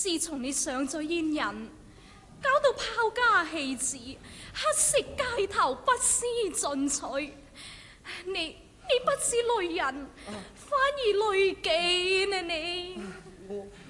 自從你上咗煙癮，搞到拋家棄子，乞食街頭，不思進取。你不是累人，反而累己呢你。